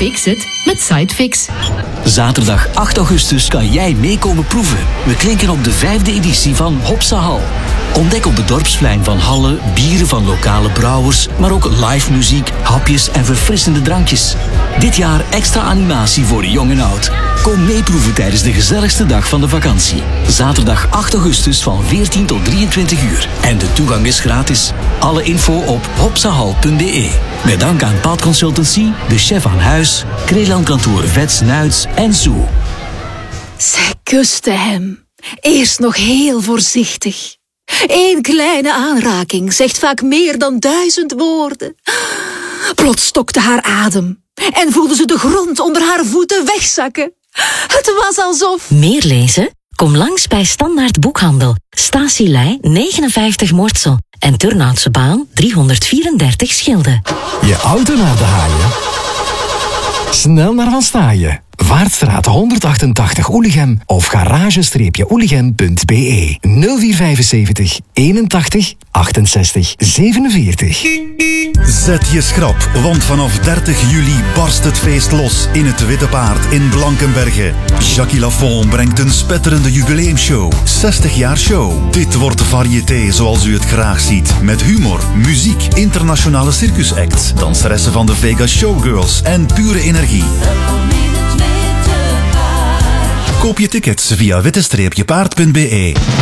Fix it met Sidefix. Zaterdag 8 augustus kan jij meekomen proeven. We klinken op de 5e editie van Hopsa Hal. Ontdek op het dorpsplein van Halle bieren van lokale brouwers, maar ook live muziek, hapjes en verfrissende drankjes. Dit jaar extra animatie voor jong en oud. Kom meeproeven tijdens de gezelligste dag van de vakantie. Zaterdag 8 augustus van 14 tot 23 uur. En de toegang is gratis. Alle info op hopsahal.be. Met dank aan Paad Consultancy, de chef aan huis, Kreeland kantoor Vets Nuits en Zoo. Zij kuste hem. Eerst nog heel voorzichtig. 1 kleine aanraking zegt vaak meer dan 1000 woorden. Plots stokte haar adem en voelde ze de grond onder haar voeten wegzakken. Het was alsof... Meer lezen? Kom langs bij Standaard Boekhandel. Statielei 59 Mortsel en Turnhoutse Baan 334 Schilde. Je auto naar de haaien? Snel naar Van Staaien. Vaartstraat 188 Oelichem of garage-oelichem.be 0475 81 68 47. Zet je schrap, want vanaf 30 juli barst het feest los in het Witte Paard in Blankenberge. Jackie Lafont brengt een spetterende jubileumshow. 60 jaar show. Dit wordt variété zoals u het graag ziet. Met humor, muziek, internationale circusacts, danseressen van de Vegas Showgirls en pure energie. Koop je tickets via witte-paard.be.